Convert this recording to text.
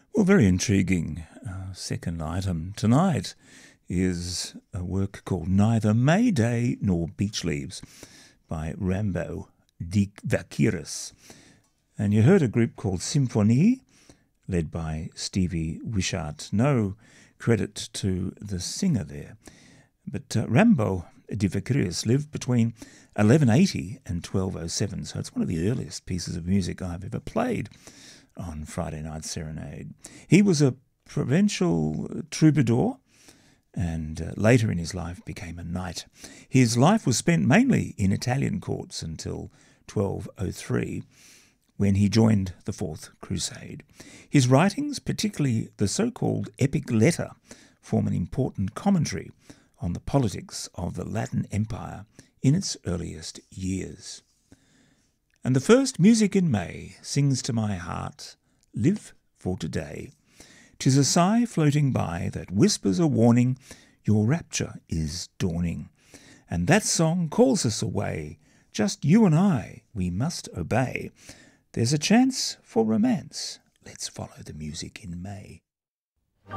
Well, very intriguing. Second item tonight is a work called Neither May Day Nor Beach Leaves by Rambo Vakiris. And you heard a group called Symphonie, led by Stevie Wishart. No credit to the singer there. But Rambo Vakiris lived between 1180 and 1207, so it's one of the earliest pieces of music I've ever played on Friday Night Serenade. He was a provincial troubadour and later in his life became a knight. His life was spent mainly in Italian courts until 1203, when he joined the Fourth Crusade. His writings, particularly the so-called Epic Letter, form an important commentary on the politics of the Latin Empire in its earliest years. And the first Music in May sings to my heart, live for today. 'Tis a sigh floating by that whispers a warning, your rapture is dawning. And that song calls us away, just you and I, we must obey. There's a chance for romance, let's follow the music in May.